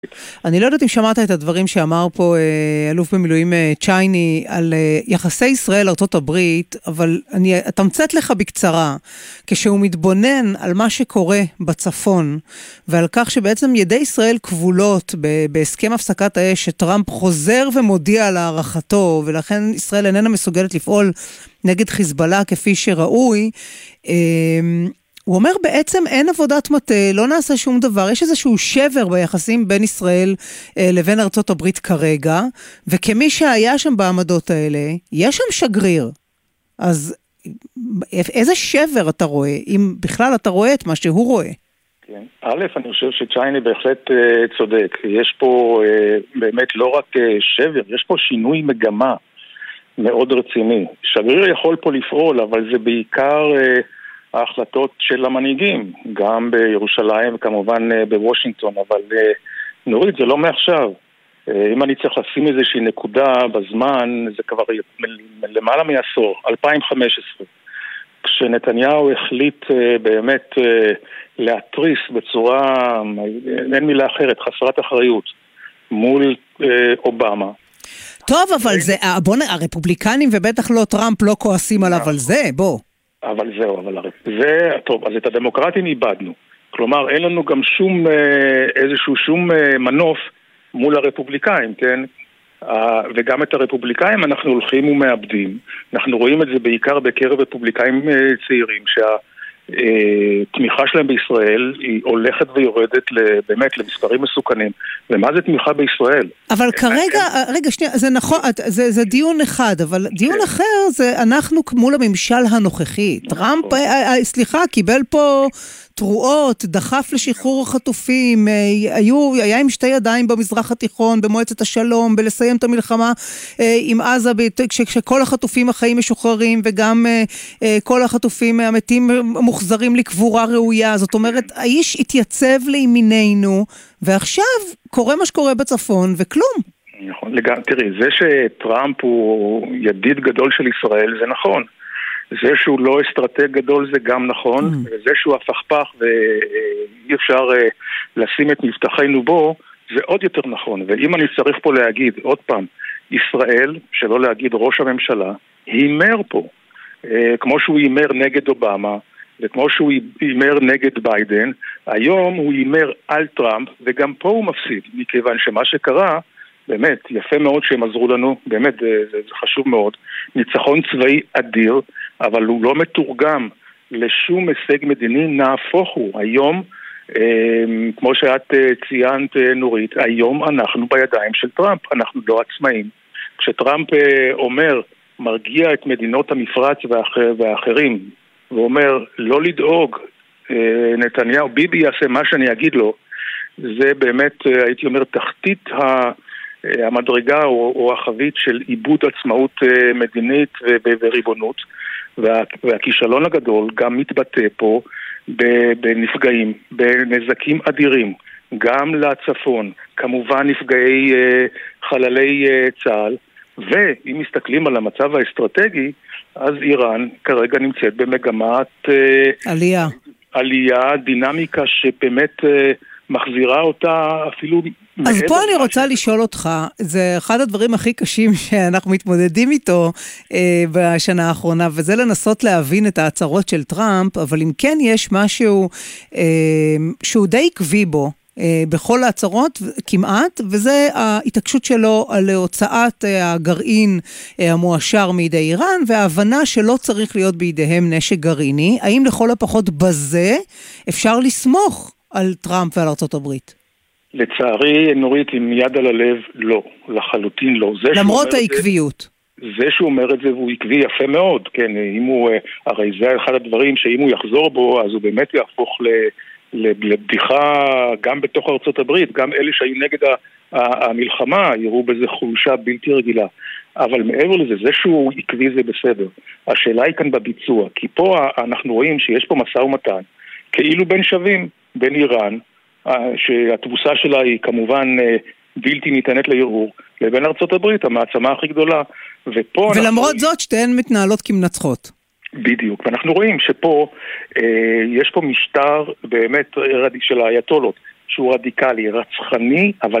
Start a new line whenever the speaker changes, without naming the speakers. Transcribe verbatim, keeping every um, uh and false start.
אני לא יודעת אם שמעת את הדברים שאמר פה אלוף במילואים צ'ייני על יחסי ישראל ארצות הברית, אבל אני אתמצת לך בקצרה, כשהוא מתבונן על מה שקורה בצפון, ועל כך שבעצם ידי ישראל כבולות בהסכם הפסקת האש, שטראמפ חוזר ומודיע על הערכתו, ולכן ישראל איננה מסוגלת לפעול נגד חיזבאללה כפי שראוי, הוא אומר בעצם אין עבודת מטה, לא נעשה שום דבר, יש איזשהו שבר ביחסים בין ישראל אה, לבין ארצות הברית כרגע, וכמי שהיה שם בעמדות האלה, יש שם שגריר. אז איזה שבר אתה רואה, אם בכלל אתה רואה את מה שהוא רואה?
כן. א', אני חושב שצ'ייני בהחלט אה, צודק. יש פה אה, באמת לא רק אה, שבר, יש פה שינוי מגמה מאוד רציני. שגריר יכול פה לפעול, אבל זה בעיקר... אה, ההחלטות של המנהיגים, גם בירושלים וכמובן בוושינגטון, אבל נורית, זה לא מעכשיו. אם אני צריך לשים איזושהי נקודה בזמן, זה כבר למעלה מעשור, אלפיים וחמש עשרה, כשנתניהו החליט באמת להתריס בצורה, אין מילה אחרת, חסרת אחריות, מול אובמה.
טוב, אבל זה, בוא, הרפובליקנים ובטח לא טראמפ לא כועסים עליו על זה, בוא.
אבל זהו, אבל זה, טוב, אז את הדמוקרטים איבדנו. כלומר, אין לנו גם שום, איזשהו שום מנוף מול הרפובליקאים, כן? וגם את הרפובליקאים אנחנו הולכים ומאבדים. אנחנו רואים את זה בעיקר בקרב רפובליקאים צעירים, שהתמיכה שלהם בישראל היא הולכת ויורדת באמת למספרים מסוכנים. ומה זה תמיכה בישראל?
אבל כרגע, רגע, שנייה, זה נכון, זה, זה דיון אחד, אבל דיון אחר זה אנחנו מול הממשל הנוכחי. טראמפ, סליחה, קיבל פה תרועות, דחף לשחרור החטופים, היו, היה עם שתי ידיים במזרח התיכון, במועצת השלום, בלסיים את המלחמה עם עזה, כשכל החטופים החיים משוחררים, וגם כל החטופים המתים מוחזרים לקבורה ראויה. זאת אומרת, האיש התייצב לימיננו, ועכשיו קורה מה שקורה בצפון, וכלום.
נכון, לגמרי, תראי, זה שטראמפ הוא ידיד גדול של ישראל, זה נכון. זה שהוא לא אסטרטג גדול זה גם נכון, mm. וזה שהוא הפכפך ואי אפשר לשים את מבטחנו בו, זה עוד יותר נכון. ואם אני צריך פה להגיד, עוד פעם, ישראל, שלא להגיד ראש הממשלה, הימר פה. כמו שהוא הימר נגד אובמה, וכמו שהוא הימר נגד ביידן, היום הוא הימר על טראמפ, וגם פה הוא מפסיד, מכיוון שמה שקרה, באמת, יפה מאוד שהם עזרו לנו, באמת, זה, זה, זה חשוב מאוד, ניצחון צבאי אדיר, אבל הוא לא מתורגם לשום הישג מדיני, נהפוך הוא. היום, אה, כמו שאת אה, ציינת אה, נורית, היום אנחנו בידיים של טראמפ, אנחנו לא עצמאים. כשטראמפ אה, אומר, מרגיע את מדינות המפרץ והאחר, והאחרים, ואומר, לא לדאוג, אה, נתניהו, ביבי יעשה מה שאני אגיד לו, זה באמת, אה, הייתי אומר, תחתית ה... המדרגה או, או החבית של איבוד עצמאות uh, מדינית ו- וריבונות, וה- והכישלון הגדול גם מתבטא פה בנפגעים, בנזקים אדירים, גם לצפון, כמובן נפגעי uh, חללי uh, צה"ל, ואם מסתכלים על המצב האסטרטגי, אז איראן כרגע נמצאת במגמת uh,
עלייה.
עלייה, דינמיקה שבאמת uh, מחזירה אותה אפילו...
אז פה אני רוצה לשאול אותך, זה אחד הדברים הכי קשים שאנחנו מתמודדים איתו אה, בשנה האחרונה, וזה לנסות להבין את ההצהרות של טראמפ, אבל אם כן יש משהו אה, שהוא די עקבי בו, אה, בכל ההצהרות כמעט, וזה ההתעקשות שלו על הוצאת אה, הגרעין אה, המואשר מידי איראן, וההבנה שלא צריך להיות בידיהם נשק גרעיני. האם לכל הפחות בזה אפשר לסמוך על טראמפ ועל ארצות הברית?
לצערי, נורית, עם יד על הלב, לא. לחלוטין לא.
למרות העקביות.
זה שהוא אומר את זה, והוא עקבי יפה מאוד, כן, אם הוא, הרי זה אחד הדברים שאם הוא יחזור בו, אז הוא באמת יהפוך לבדיחה גם בתוך ארצות הברית, גם אלה שהיו נגד המלחמה, יראו בזה חולשה בלתי רגילה. אבל מעבר לזה, זה שהוא עקבי זה בסדר. השאלה היא כאן בביצוע, כי פה אנחנו רואים שיש פה משא ומתן, כאילו בין שווים, בין איראן, שהתבוסה שלה היא כמובן בלתי ניתנת לערעור, לבין ארצות הברית, המעצמה הכי גדולה. ופה
ולמרות
אנחנו...
זאת שתיהן מתנהלות כמנצחות.
בדיוק, ואנחנו רואים שפה אה, יש פה משטר באמת של האייתולות, שהוא רדיקלי, רצחני, אבל